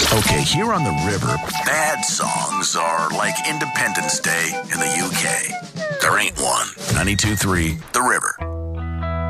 Okay, here on the river, bad songs are like Independence Day in the UK. There ain't one. 92.3 The River.